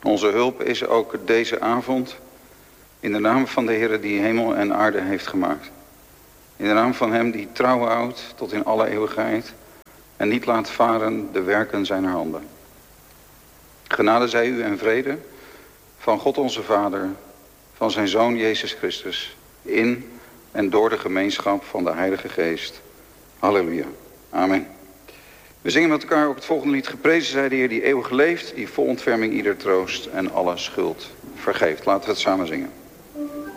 Onze hulp is ook deze avond in de naam van de Heere die hemel en aarde heeft gemaakt. In de naam van hem die trouw houdt tot in alle eeuwigheid en niet laat varen de werken zijner handen. Genade zij u en vrede van God onze Vader, van zijn Zoon Jezus Christus, in en door de gemeenschap van de Heilige Geest. Halleluja. Amen. We zingen met elkaar ook het volgende lied. Geprezen zij de Heer die eeuwig leeft, die vol ontferming ieder troost en alle schuld vergeeft. Laten we het samen zingen.